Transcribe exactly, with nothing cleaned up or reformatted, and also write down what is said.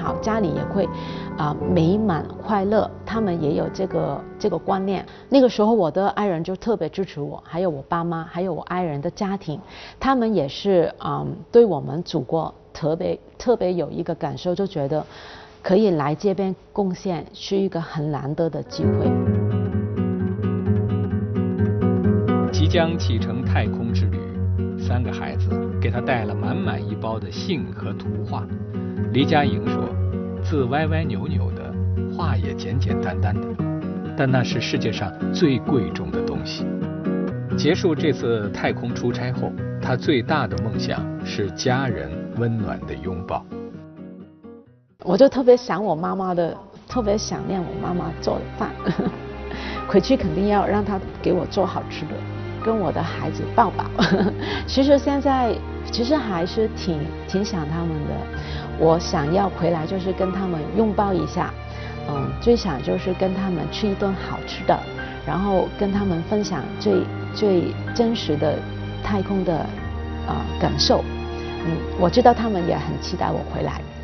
好，家里也会啊、呃、美满快乐，他们也有这个这个观念。那个时候我的爱人就特别支持我，还有我爸妈，还有我爱人的家庭，他们也是啊、嗯、对我们祖国特别特别有一个感受，就觉得可以来这边贡献是一个很难得的机会。 即将启程太空之旅，三个孩子给他带了满满一包的信和图画。黎佳莹说，字歪歪扭扭的，话也简简单单的，但那是世界上最贵重的东西。结束这次太空出差后，他最大的梦想是家人温暖的拥抱。 我就特别想我妈妈的，特别想念我妈妈做的饭，回去肯定要让她给我做好吃的，跟我的孩子抱抱。其实现在其实还是挺挺想他们的，我想要回来就是跟他们拥抱一下，嗯，最想就是跟他们吃一顿好吃的，然后跟他们分享最最真实的太空的啊、呃、感受。嗯，我知道他们也很期待我回来。